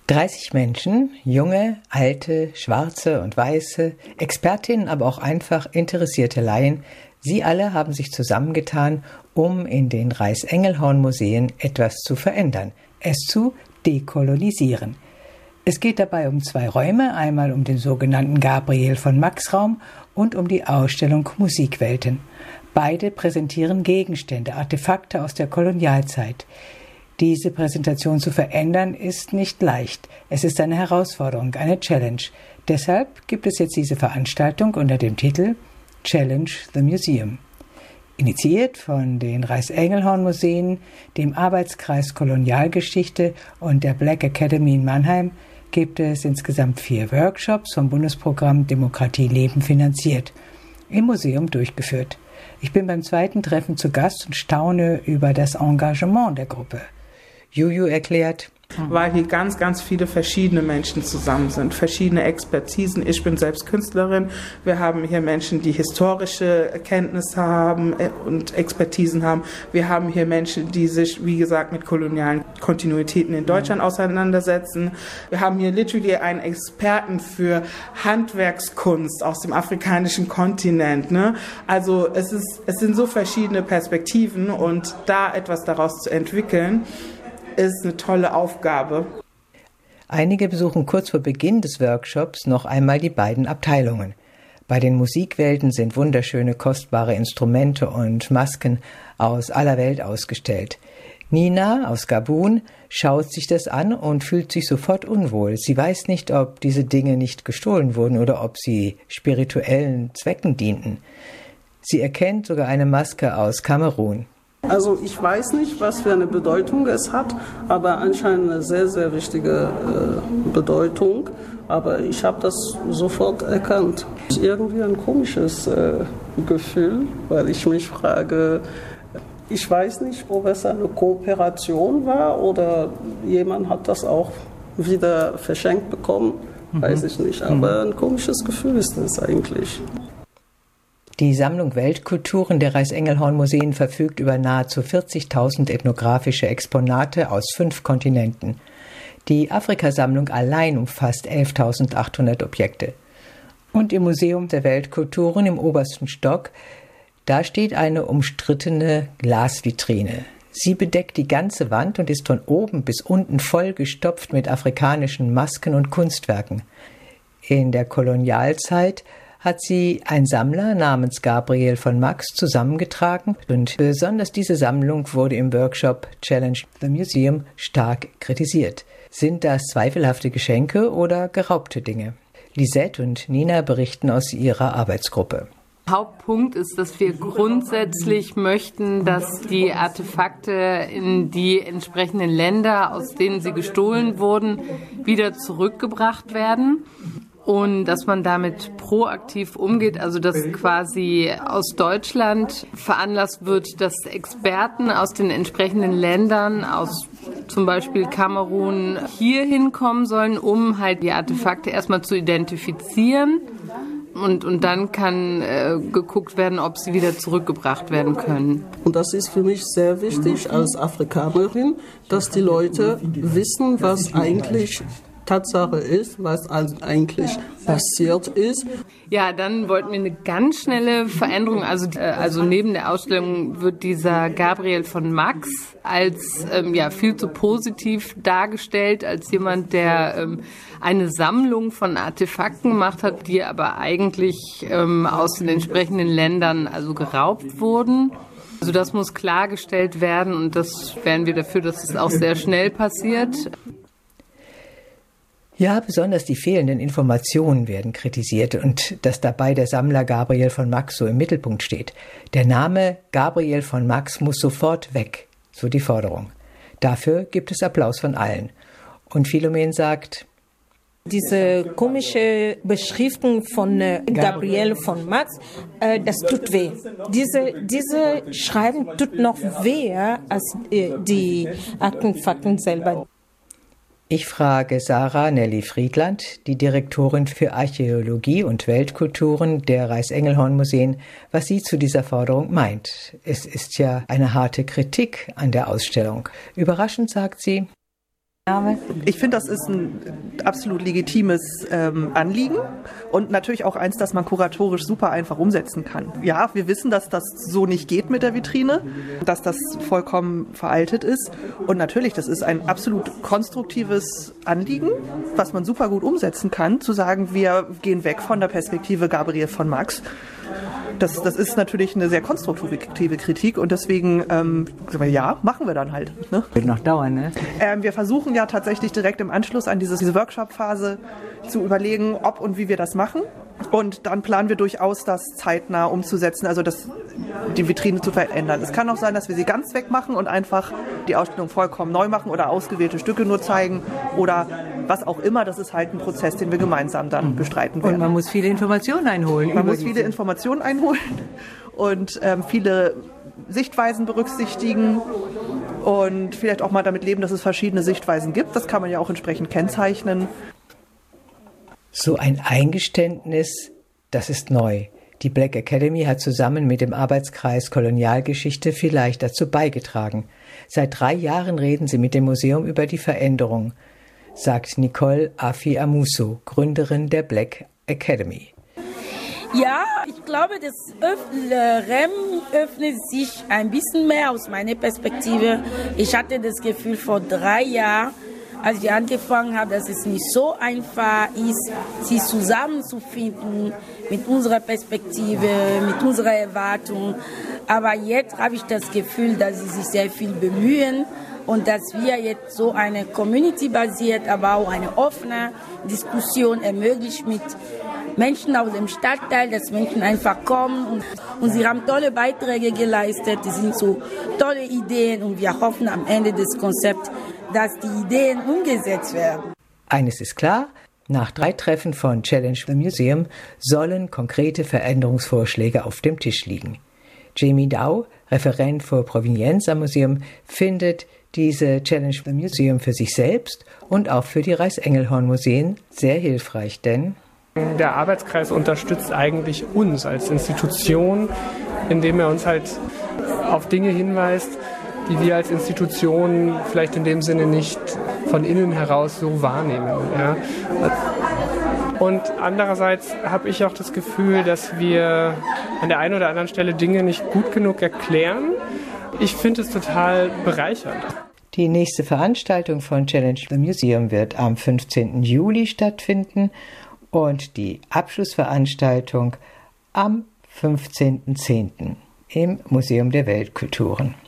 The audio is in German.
30 Menschen, junge, alte, schwarze und weiße, Expertinnen, aber auch einfach interessierte Laien, sie alle haben sich zusammengetan, um in den Reichs-Engelhorn-Museen etwas zu verändern, es zu dekolonisieren. Es geht dabei um 2 Räume, einmal um den sogenannten Gabriel-von-Max-Raum und um die Ausstellung Musikwelten. Beide präsentieren Gegenstände, Artefakte aus der Kolonialzeit. Diese Präsentation zu verändern ist nicht leicht. Es ist eine Herausforderung, eine Challenge. Deshalb gibt es jetzt diese Veranstaltung unter dem Titel Challenge the Museum. Initiiert von den Reichs-Engelhorn-Museen, dem Arbeitskreis Kolonialgeschichte und der Black Academy in Mannheim gibt es insgesamt 4 Workshops vom Bundesprogramm Demokratie Leben finanziert, im Museum durchgeführt. Ich bin beim 2. Treffen zu Gast und staune über das Engagement der Gruppe. Juju erklärt: Weil hier ganz, ganz viele verschiedene Menschen zusammen sind, verschiedene Expertisen. Ich bin selbst Künstlerin. Wir haben hier Menschen, die historische Kenntnisse haben und Expertisen haben. Wir haben hier Menschen, die sich, wie gesagt, mit kolonialen Kontinuitäten in Deutschland auseinandersetzen. Wir haben hier literally einen Experten für Handwerkskunst aus dem afrikanischen Kontinent. Ne? Also es sind so verschiedene Perspektiven und da etwas daraus zu entwickeln, ist eine tolle Aufgabe. Einige besuchen kurz vor Beginn des Workshops noch einmal die beiden Abteilungen. Bei den Musikwelten sind wunderschöne, kostbare Instrumente und Masken aus aller Welt ausgestellt. Nina aus Gabun schaut sich das an und fühlt sich sofort unwohl. Sie weiß nicht, ob diese Dinge nicht gestohlen wurden oder ob sie spirituellen Zwecken dienten. Sie erkennt sogar eine Maske aus Kamerun. Also ich weiß nicht, was für eine Bedeutung es hat, aber anscheinend eine sehr, sehr wichtige Bedeutung. Aber ich habe das sofort erkannt. Es ist irgendwie ein komisches Gefühl, weil ich mich frage, ich weiß nicht, ob es eine Kooperation war oder jemand hat das auch wieder verschenkt bekommen, weiß ich nicht. Aber ein komisches Gefühl ist es eigentlich. Die Sammlung Weltkulturen der Reichs-Engelhorn-Museen verfügt über nahezu 40.000 ethnografische Exponate aus 5 Kontinenten. Die Afrikasammlung allein umfasst 11.800 Objekte. Und im Museum der Weltkulturen im obersten Stock, da steht eine umstrittene Glasvitrine. Sie bedeckt die ganze Wand und ist von oben bis unten vollgestopft mit afrikanischen Masken und Kunstwerken. In der Kolonialzeit hat sie ein Sammler namens Gabriel von Max zusammengetragen und besonders diese Sammlung wurde im Workshop Challenge the Museum stark kritisiert. Sind das zweifelhafte Geschenke oder geraubte Dinge? Lisette und Nina berichten aus ihrer Arbeitsgruppe. Hauptpunkt ist, dass wir grundsätzlich möchten, dass die Artefakte in die entsprechenden Länder, aus denen sie gestohlen wurden, wieder zurückgebracht werden. Und dass man damit proaktiv umgeht, also dass quasi aus Deutschland veranlasst wird, dass Experten aus den entsprechenden Ländern, aus zum Beispiel Kamerun, hier hinkommen sollen, um halt die Artefakte erstmal zu identifizieren. Und dann kann geguckt werden, ob sie wieder zurückgebracht werden können. Und das ist für mich sehr wichtig als Afrikanerin, dass die Leute wissen, was eigentlich Tatsache ist, was eigentlich passiert ist. Ja, dann wollten wir eine ganz schnelle Veränderung. Also neben der Ausstellung wird dieser Gabriel von Max als viel zu positiv dargestellt, als jemand, der eine Sammlung von Artefakten gemacht hat, die aber eigentlich aus den entsprechenden Ländern also geraubt wurden. Also das muss klargestellt werden und das wären wir dafür, dass es auch sehr schnell passiert. Ja, besonders die fehlenden Informationen werden kritisiert und dass dabei der Sammler Gabriel von Max so im Mittelpunkt steht. Der Name Gabriel von Max muss sofort weg, so die Forderung. Dafür gibt es Applaus von allen. Und Philomen sagt: Diese komische Beschriftung von Gabriel von Max, das tut weh. Diese Schreiben tut noch weh als die Artefakten selber. Ich frage Sarah Nelly Friedland, die Direktorin für Archäologie und Weltkulturen der Reichs-Engelhorn-Museen, was sie zu dieser Forderung meint. Es ist ja eine harte Kritik an der Ausstellung. Überraschend sagt sie: Ich finde, das ist ein absolut legitimes Anliegen und natürlich auch eins, das man kuratorisch super einfach umsetzen kann. Ja, wir wissen, dass das so nicht geht mit der Vitrine, dass das vollkommen veraltet ist und natürlich, das ist ein absolut konstruktives Anliegen, was man super gut umsetzen kann, zu sagen, wir gehen weg von der Perspektive Gabriel von Max. Das ist natürlich eine sehr konstruktive Kritik und deswegen, ja, machen wir dann halt. Ne? Wird noch dauern, ne? Wir versuchen ja tatsächlich direkt im Anschluss an diese Workshop-Phase zu überlegen, ob und wie wir das machen. Und dann planen wir durchaus, das zeitnah umzusetzen, also die Vitrine zu verändern. Es kann auch sein, dass wir sie ganz wegmachen und einfach die Ausstellung vollkommen neu machen oder ausgewählte Stücke nur zeigen oder was auch immer. Das ist halt ein Prozess, den wir gemeinsam dann bestreiten werden. Und man muss viele Informationen einholen. Man muss viele Informationen einholen und viele Sichtweisen berücksichtigen und vielleicht auch mal damit leben, dass es verschiedene Sichtweisen gibt. Das kann man ja auch entsprechend kennzeichnen. So ein Eingeständnis, das ist neu. Die Black Academy hat zusammen mit dem Arbeitskreis Kolonialgeschichte vielleicht dazu beigetragen. Seit 3 Jahren reden sie mit dem Museum über die Veränderung, sagt Nicole Afi-Amuso, Gründerin der Black Academy. Ja, ich glaube, das REM öffnet sich ein bisschen mehr aus meiner Perspektive. Ich hatte das Gefühl vor 3 Jahren, als ich angefangen habe, dass es nicht so einfach ist, sich zusammenzufinden mit unserer Perspektive, mit unserer Erwartung. Aber jetzt habe ich das Gefühl, dass sie sich sehr viel bemühen und dass wir jetzt so eine community-basierte, aber auch eine offene Diskussion ermöglicht mit Menschen aus dem Stadtteil, dass Menschen einfach kommen und sie haben tolle Beiträge geleistet, das sind so tolle Ideen und wir hoffen am Ende des Konzepts, dass die Ideen umgesetzt werden. Eines ist klar, nach 3 Treffen von Challenge the Museum sollen konkrete Veränderungsvorschläge auf dem Tisch liegen. Jamie Dow, Referent für Provenienz am Museum, findet diese Challenge the Museum für sich selbst und auch für die Reichsengelhorn-Museen sehr hilfreich, denn der Arbeitskreis unterstützt eigentlich uns als Institution, indem er uns halt auf Dinge hinweist, die wir als Institution vielleicht in dem Sinne nicht von innen heraus so wahrnehmen. Ja. Und andererseits habe ich auch das Gefühl, dass wir an der einen oder anderen Stelle Dinge nicht gut genug erklären. Ich finde es total bereichernd. Die nächste Veranstaltung von Challenge the Museum wird am 15. Juli stattfinden und die Abschlussveranstaltung am 15.10. im Museum der Weltkulturen.